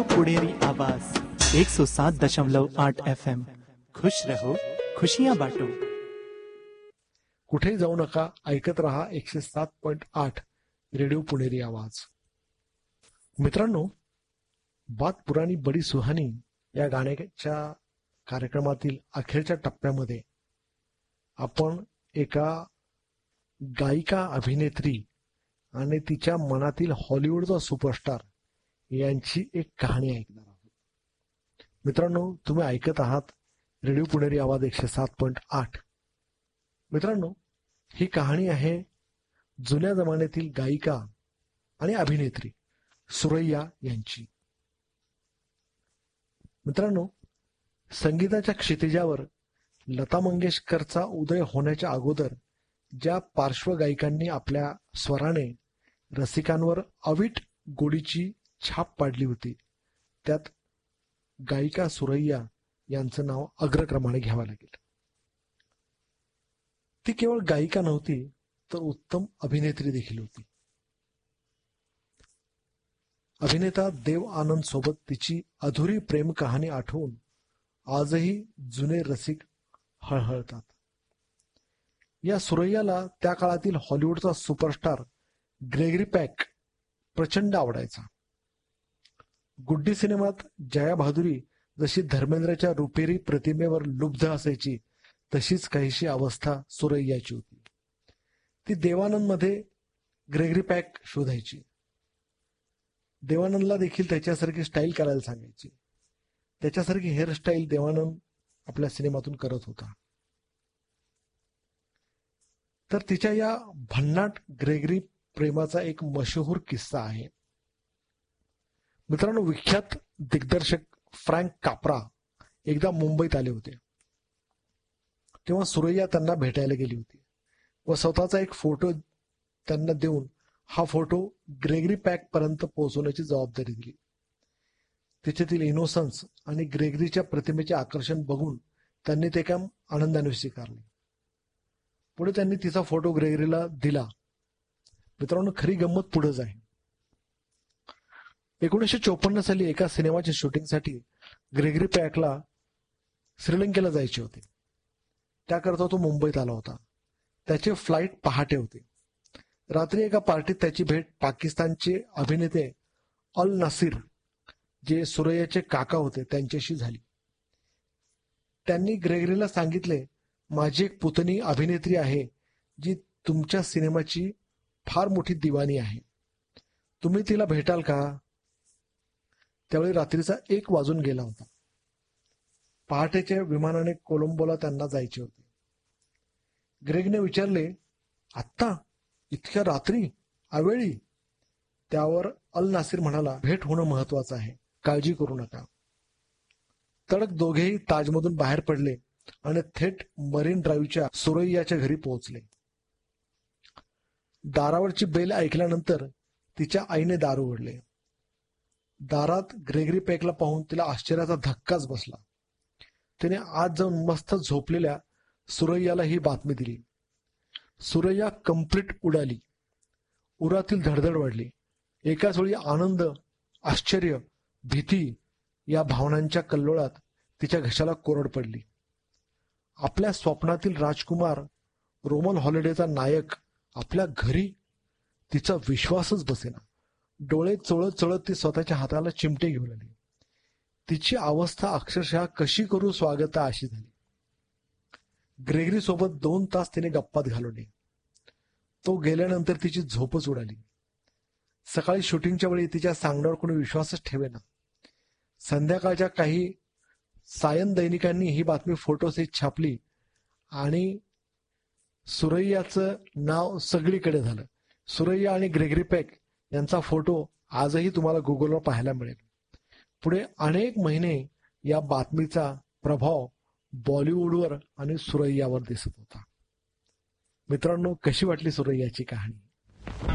Radio पुणेरी आवाज 107.8 FM। खुश रहो, खुशियां बांटो। कुठे जाऊ नका, ऐकत रहा 107.8 रेडिओ पुणेरी आवाज। मित्रांनो, बात पुरानी बडी सुहानी या गाण्याच्या कार्यक्रमातील अखेरच्या टप्प्यामध्ये आपण एका गायिका, अभिनेत्री आणि तिच्या मनातील हॉलिवूडचा सुपरस्टार यांची एक कहाणी ऐकणार आहोत। मित्रांनो, तुम्ही ऐकत आहात रेडिओ पुणेरी आवाज 107.8। मित्रांनो, ही कहाणी आहे जुन्या जमान्यातील गायिका आणि अभिनेत्री सुरैया यांची। मित्रांनो, संगीताच्या क्षितिजावर लता मंगेशकरचा उदय होण्याच्या अगोदर ज्या पार्श्वगायिकांनी आपल्या स्वराने रसिकांवर अवीट गोडीची छाप पाडली होती, त्यात गायिका सुरैया यांचं नाव अग्रक्रमाने घ्यावं लागेल। ती केवळ गायिका नव्हती, तर उत्तम अभिनेत्री देखील होती। अभिनेता देव आनंद सोबत तिची अधुरी प्रेम कहाणी आठवून आजही जुने रसिक हळहळतात। या सुरैयाला त्या काळातील हॉलिवूडचा सुपरस्टार ग्रेगरी पॅक प्रचंड आवडायचा। गुड्डी सिनेमात जया भादुरी जशी धर्मेंद्रच्या रुपेरी प्रतिमेवर लुब्ध असायची, तशीच काहीशी अवस्था सुरैयाची होती। ती देवानंदमध्ये ग्रेगरी पॅक शोधायची, देवानंदला देखील त्याच्यासारखी स्टाईल करायला सांगायची, त्याच्यासारखी हेअरस्टाईल देवानंद आपल्या सिनेमातून करत होता। तर तिच्या या भन्नाट ग्रेगरी प्रेमाचा एक मशहूर किस्सा आहे। मित्रांनो, विख्यात दिग्दर्शक फ्रँक काप्रा एकदा मुंबईत आले होते, तेव्हा सुरैया त्यांना भेटायला गेली होती व स्वतःचा एक फोटो त्यांना देऊन हा फोटो ग्रेगरी पॅक पर्यंत पोहोचवण्याची जबाबदारी दिली। तिच्यातील इनोसन्स आणि ग्रेगरीच्या प्रतिमेचे आकर्षण बघून त्यांनी ते काम आनंदाने स्वीकारले। पुढे त्यांनी तिचा फोटो ग्रेगरीला दिला। मित्रांनो, खरी गंमत पुढेच आहे। 1954 साली एका सिनेमाच्या शूटिंगसाठी ग्रेगरी पॅकला श्रीलंकेला जायचे होते, त्याकरता तो मुंबईत आला होता। त्याचे फ्लाईट पहाटे होते। रात्री एका पार्टीत त्याची भेट पाकिस्तानचे अभिनेते अल नासिर, जे सुरैयाचे काका होते, त्यांच्याशी झाली। त्यांनी ग्रेगरीला सांगितले, माझी एक पुतणी अभिनेत्री आहे जी तुमच्या सिनेमाची फार मोठी दिवाणी आहे, तुम्ही तिला भेटाल का? त्यावेळी रात्रीचा 1 वाजून गेला होता। पहाटेच्या विमानाने कोलंबोला त्यांना जायचे होते। ग्रेगने विचारले, आत्ता इतक्या रात्री, अवेळी? त्यावर अल नासिर म्हणाला, भेट होणं महत्वाचं आहे, काळजी करू नका। तडक दोघेही ताजमधून बाहेर पडले आणि थेट मरीन ड्राईव्हच्या सुरैयाच्या घरी पोहोचले। दारावरची बेल ऐकल्यानंतर तिच्या आईने दार उघडले। दारात ग्रेगरी पॅकला पाहून तिला आश्चर्याचा धक्काच बसला। तिने आत जाऊन मस्त झोपलेल्या सुरैयाला ही बातमी दिली। सुरैया कंप्लीट उडाली। उरातील धडधड वाढली। एकाच वेळी आनंद, आश्चर्य, भीती या भावनांच्या कल्लोळात तिच्या घशाला कोरड पडली। आपल्या स्वप्नातील राजकुमार, रोमन हॉलिडेचा नायक आपल्या घरी, तिचा विश्वासच बसेना। डोळे चोळत चोळत ती स्वतःच्या हाताला चिमटे घेऊन आली। तिची अवस्था अक्षरशः कशी करू स्वागता अशी झाली। ग्रेगरी सोबत 2 तास तिने गप्पात घालवले। तो गेल्यानंतर तिची झोपच उडाली। सकाळी शूटिंगच्या वेळी तिच्या सांगण्यावर कोणी विश्वासच ठेवेना। संध्याकाळच्या काही सायन दैनिकांनी ही बातमी फोटोसहित छापली आणि सुरैयाचं नाव सगळीकडे झालं। सुरैया आणि ग्रेगरी पॅक यांचा फोटो आजही तुम्हाला गुगलवर पाहायला मिळेल। पुढे अनेक महिने या बातमीचा प्रभाव बॉलिवूडवर आणि सुरैयावर दिसत होता। मित्रांनो, कशी वाटली सुरैयाची कहाणी?